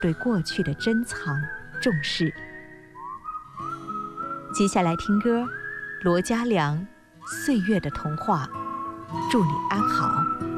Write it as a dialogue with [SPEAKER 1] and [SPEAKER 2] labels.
[SPEAKER 1] 对过去的珍藏重视。接下来听歌，罗嘉良《岁月的童话》，祝你安好。